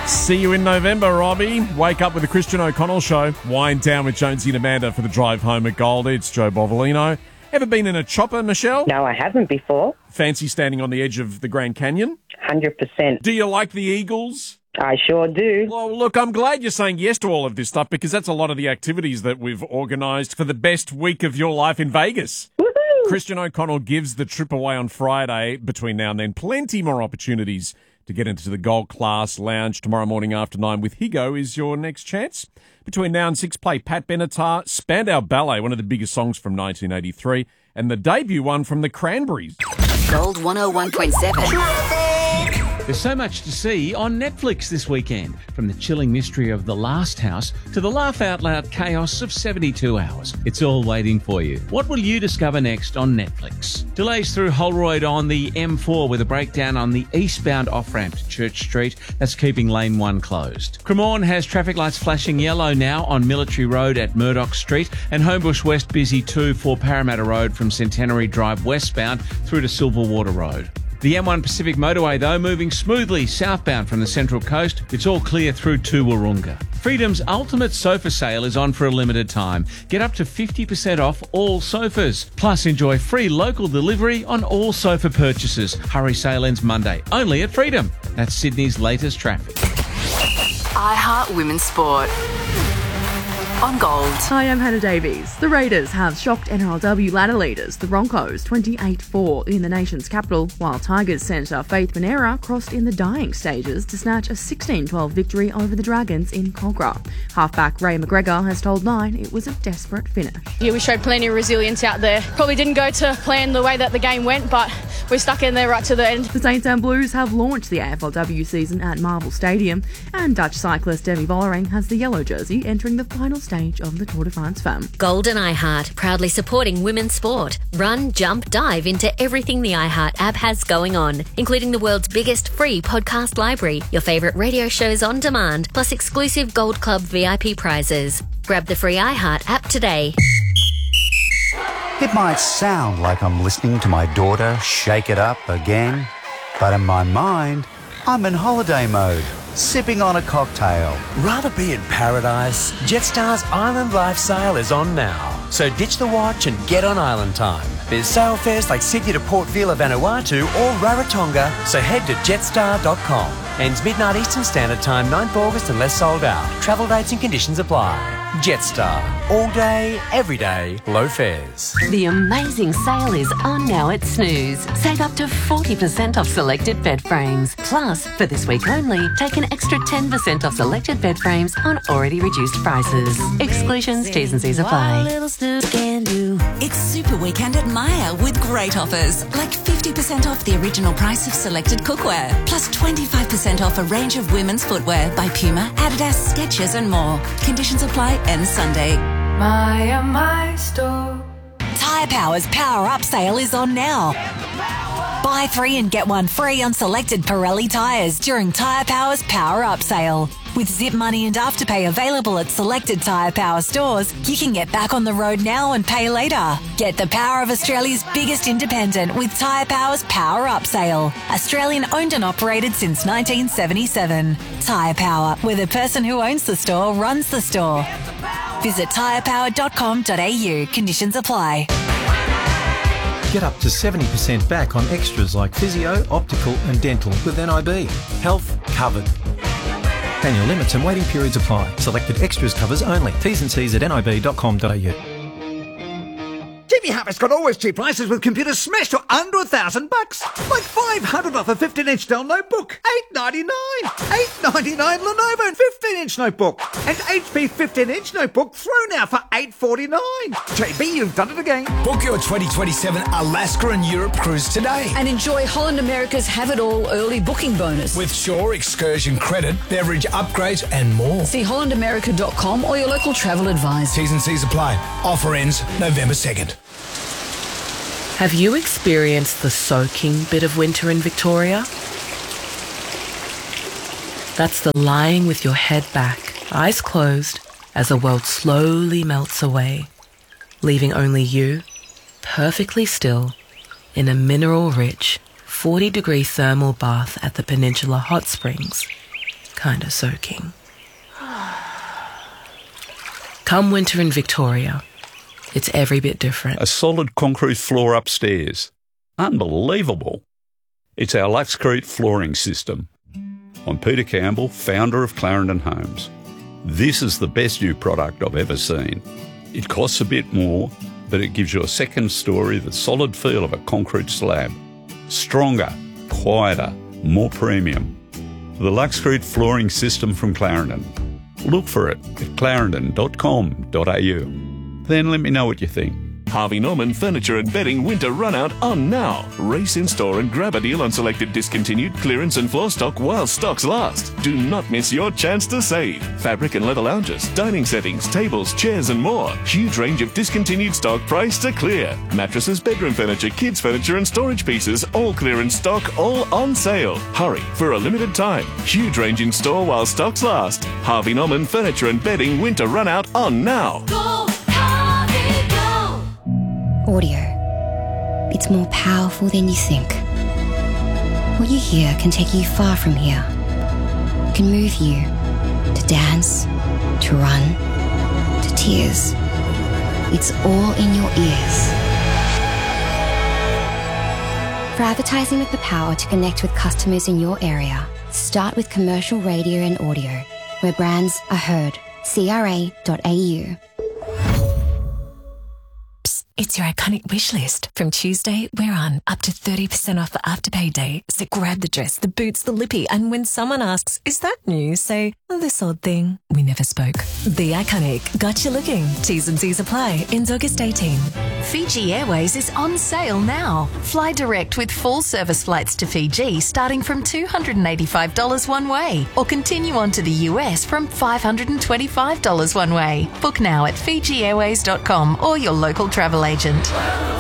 See you in November, Robbie. Wake up with the Christian O'Connell Show. Wind down with Jonesy and Amanda for the drive home at Gold. It's Joe Bovolino. Ever been in a chopper, Michelle? No, I haven't before. Fancy standing on the edge of the Grand Canyon? 100%. Do you like the Eagles? I sure do. Well, look, I'm glad you're saying yes to all of this stuff because that's a lot of the activities that we've organised for the best week of your life in Vegas. Woohoo! Christian O'Connell gives the trip away on Friday. Between now and then, plenty more opportunities to get into the Gold Class Lounge tomorrow morning after 9 with Higo is your next chance. Between now and 6, play Pat Benatar, Spandau Ballet, one of the biggest songs from 1983, and the debut one from the Cranberries. Gold 101.7. There's so much to see on Netflix this weekend, from the chilling mystery of The Last House to the laugh-out-loud chaos of 72 Hours. It's all waiting for you. What will you discover next on Netflix? Delays through Holroyd on the M4 with a breakdown on the eastbound off-ramp to Church Street. That's keeping Lane 1 closed. Cremorne has traffic lights flashing yellow now on Military Road at Murdoch Street, and Homebush West busy too for Parramatta Road from Centenary Drive westbound through to Silverwater Road. The M1 Pacific Motorway, though, moving smoothly southbound from the Central Coast. It's all clear through to Wahroonga. Freedom's ultimate sofa sale is on for a limited time. Get up to 50% off all sofas. Plus, enjoy free local delivery on all sofa purchases. Hurry sale ends Monday, only at Freedom. That's Sydney's latest traffic. iHeart Women's Sport. On Gold. Hi, I'm Hannah Davies. The Raiders have shocked NRLW ladder leaders, the Broncos, 28-4 in the nation's capital, while Tigers centre Faith Monera crossed in the dying stages to snatch a 16-12 victory over the Dragons in Cogra. Halfback Ray McGregor has told Nine it was a desperate finish. Yeah, we showed plenty of resilience out there. Probably didn't go to plan the way that the game went, but we stuck in there right to the end. The Saints and Blues have launched the AFLW season at Marvel Stadium, and Dutch cyclist Demi Vollering has the yellow jersey entering the final stage of the Tour de France Femme. Gold and iHeart, proudly supporting women's sport. Run, jump, dive into everything the iHeart app has going on, including the world's biggest free podcast library, your favourite radio shows on demand, plus exclusive Gold Club VIP prizes. Grab the free iHeart app today. It might sound like I'm listening to my daughter shake it up again, but in my mind, I'm in holiday mode, sipping on a cocktail. Rather be in paradise? Jetstar's Island Life sale is on now. So ditch the watch and get on island time. There's sale fares like Sydney to Port Vila, Vanuatu or Rarotonga, so head to jetstar.com. Ends midnight Eastern Standard Time, 9th August unless sold out. Travel dates and conditions apply. Jetstar. All day, every day, low fares. The amazing sale is on now at Snooze. Save up to 40% off selected bed frames. Plus, for this week only, take an extra 10% off selected bed frames on already reduced prices. Exclusions, T's and C's apply. It's Super Weekend at Myer with great offers, like 50% off the original price of selected cookware, plus 25% off a range of women's footwear by Puma, Adidas, Skechers and more. Conditions apply and Sunday. My store. Tyre Power's Power Up sale is on now. Buy 3 and get 1 free on selected Pirelli tyres during Tyre Power's Power Up sale. With Zip Money and Afterpay available at selected Tyre Power stores, you can get back on the road now and pay later. Get the power of Australia's biggest independent with Tyre Power's Power Up sale. Australian owned and operated since 1977. Tyre Power, where the person who owns the store runs the store. Visit tyrepower.com.au. Conditions apply. Get up to 70% back on extras like physio, optical and dental with NIB. Health covered. Annual limits and waiting periods apply. Selected extras covers only. T's and C's at nib.com.au. TV Hub has got always cheap prices with computers smashed to under $1,000. Like $500 off a 15-inch Dell notebook. $899. $899 Lenovo 15-inch notebook. And HP 15-inch notebook through now for $849. JB, you've done it again. Book your 2027 Alaska and Europe cruise today. And enjoy Holland America's Have It All early booking bonus. With Shore Excursion credit, beverage upgrades and more. See hollandamerica.com or your local travel advisor. T's and C's apply. Offer ends November 2nd. Have you experienced the soaking bit of winter in Victoria? That's the lying with your head back, eyes closed, as the world slowly melts away, leaving only you, perfectly still, in a mineral-rich, 40-degree thermal bath at the Peninsula Hot Springs. kinda soaking. Come winter in Victoria, it's every bit different. A solid concrete floor upstairs. Unbelievable. It's our Luxcrete flooring system. I'm Peter Campbell, founder of Clarendon Homes. This is the best new product I've ever seen. It costs a bit more, but it gives you a second story, the solid feel of a concrete slab. Stronger, quieter, more premium. The Luxcrete flooring system from Clarendon. Look for it at clarendon.com.au. Then let me know what you think. Harvey Norman Furniture and Bedding Winter Runout on now. Race in store and grab a deal on selected discontinued clearance and floor stock while stocks last. Do not miss your chance to save. Fabric and leather lounges, dining settings, tables, chairs and more. Huge range of discontinued stock priced to clear. Mattresses, bedroom furniture, kids furniture and storage pieces, all clearance stock, all on sale. Hurry for a limited time. Huge range in store while stocks last. Harvey Norman Furniture and Bedding Winter Runout on now. Audio. It's more powerful than you think. What you hear can take you far from here. It can move you to dance, to run, to tears. It's all in your ears. For advertising with the power to connect with customers in your area, start with commercial radio and audio, where brands are heard. CRA.au. It's your iconic wish list. From Tuesday, we're on up to 30% off for Afterpay Day. So grab the dress, the boots, the lippy, and when someone asks, is that new? Say, oh, this odd thing. We never spoke. The Iconic. Got you looking. T's and C's apply. Ends August 18. Fiji Airways is on sale now. Fly direct with full service flights to Fiji starting from $285 one way, or continue on to the US from $525 one way. Book now at FijiAirways.com or your local travel agent.